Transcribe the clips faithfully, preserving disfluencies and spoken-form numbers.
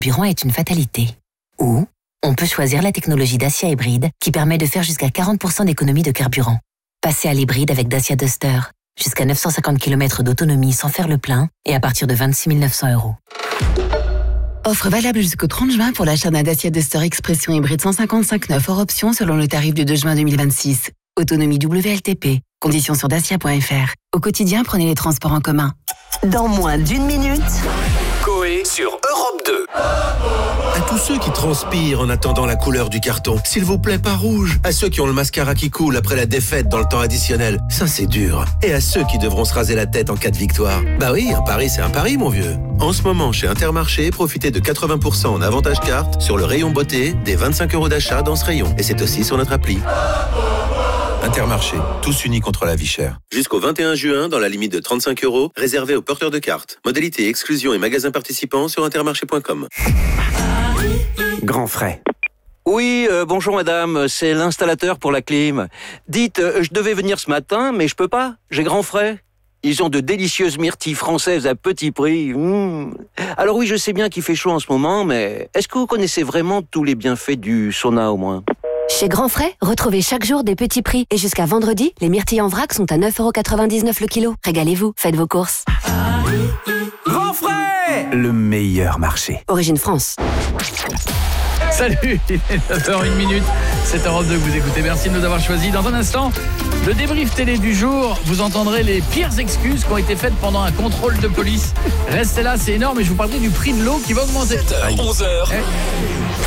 carburant est une fatalité. Ou on peut choisir la technologie Dacia hybride qui permet de faire jusqu'à quarante pour cent d'économie de carburant. Passez à l'hybride avec Dacia Duster. Jusqu'à neuf cent cinquante kilomètres d'autonomie sans faire le plein et à partir de vingt-six mille neuf cents euros. Offre valable jusqu'au trente juin pour l'achat d'un Dacia Duster Expression hybride cent cinquante-cinq neuf hors option selon le tarif du deux juin deux mille vingt-six. Autonomie W L T P. Conditions sur dacia point f r. Au quotidien, prenez les transports en commun. Dans moins d'une minute, Coé sur Europe deux. À tous ceux qui transpirent en attendant la couleur du carton, s'il vous plaît, pas rouge. À ceux qui ont le mascara qui coule après la défaite dans le temps additionnel, ça c'est dur. Et à ceux qui devront se raser la tête en cas de victoire. Bah oui, un pari c'est un pari, mon vieux. En ce moment, chez Intermarché, profitez de quatre-vingts pour cent en avantage carte sur le rayon beauté, des vingt-cinq euros d'achat dans ce rayon. Et c'est aussi sur notre appli. Intermarché, tous unis contre la vie chère. Jusqu'au vingt et un juin, dans la limite de trente-cinq euros, réservé aux porteurs de cartes. Modalité, exclusion et magasins participants sur intermarché point com. Grand frais. Oui, euh, bonjour madame, c'est l'installateur pour la clim. Dites, euh, je devais venir ce matin, mais je peux pas, j'ai grand frais. Ils ont de délicieuses myrtilles françaises à petit prix. Mmh. Alors oui, je sais bien qu'il fait chaud en ce moment, mais est-ce que vous connaissez vraiment tous les bienfaits du sauna au moins ? Chez Grand Frais, retrouvez chaque jour des petits prix. Et jusqu'à vendredi, les myrtilles en vrac sont à neuf euros quatre-vingt-dix-neuf le kilo. Régalez-vous, faites vos courses. Grand frais, le meilleur marché. Origine France. Salut, il est neuf heures une minute, c'est Europe deux que vous écoutez, merci de nous avoir choisis. Dans un instant, le débrief télé du jour, vous entendrez les pires excuses qui ont été faites pendant un contrôle de police. Restez là, c'est énorme et je vous parlerai du prix de l'eau qui va augmenter. sept heures, onze heures. Eh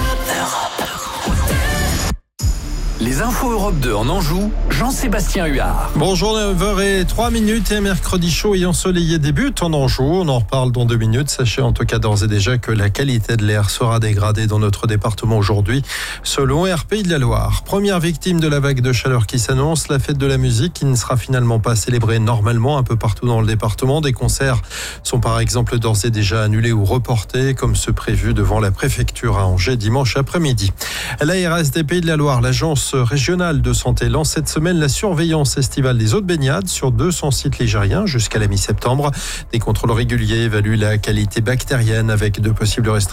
Les infos Europe deux en Anjou, Jean-Sébastien Huard. Bonjour, neuf heures trois minutes et mercredi chaud et ensoleillé débute en Anjou. On en reparle dans deux minutes. Sachez en tout cas d'ores et déjà que la qualité de l'air sera dégradée dans notre département aujourd'hui, selon R P I de la Loire. Première victime de la vague de chaleur qui s'annonce, la fête de la musique qui ne sera finalement pas célébrée normalement un peu partout dans le département. Des concerts sont par exemple d'ores et déjà annulés ou reportés, comme ceux prévus devant la préfecture à Angers dimanche après-midi. L'A R S des Pays de la Loire, l'agence régionale de santé lance cette semaine la surveillance estivale des eaux de baignade sur deux cents sites ligériens jusqu'à la mi-septembre. Des contrôles réguliers évaluent la qualité bactérienne avec de possibles restrictions